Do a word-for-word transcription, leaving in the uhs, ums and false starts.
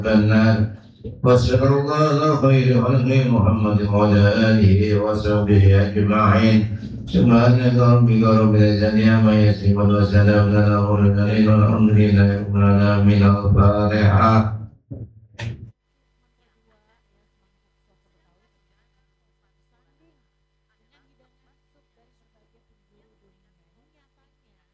النار وصلى الله على خير خلق محمد وعلى آله وصحبه أجمعين سبحانك ربك رب العزة عما يصفون وسلام على المرسلين والحمد لله رب العالمين. الفاتحة.